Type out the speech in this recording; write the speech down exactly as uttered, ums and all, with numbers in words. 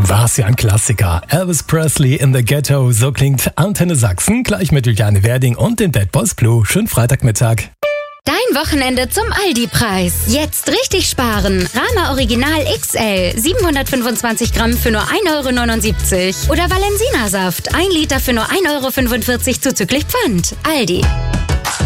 Was ja ein Klassiker. Elvis Presley in the Ghetto. So klingt Antenne Sachsen, gleich mit Juliane Werding und den Bad Boys Blue. Schönen Freitagmittag. Dein Wochenende zum Aldi-Preis. Jetzt richtig sparen. Rama Original X L siebenhundertfünfundzwanzig Gramm für nur ein Euro neunundsiebzig. Oder Valensina Saft ein Liter für nur ein Euro fünfundvierzig zuzüglich Pfand. Aldi.